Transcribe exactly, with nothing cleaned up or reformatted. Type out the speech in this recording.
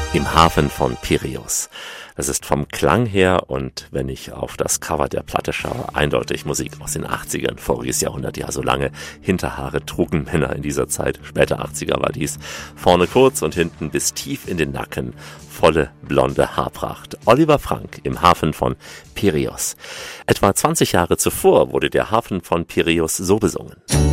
Im Hafen von Piräus. Es ist vom Klang her und wenn ich auf das Cover der Platte schaue, eindeutig Musik aus den achtzigern, voriges Jahrhundert, ja so lange Hinterhaare trugen Männer in dieser Zeit, später achtziger war dies, vorne kurz und hinten bis tief in den Nacken, volle blonde Haarpracht. Oliver Frank im Hafen von Piräus. Etwa zwanzig Jahre zuvor wurde der Hafen von Piräus so besungen.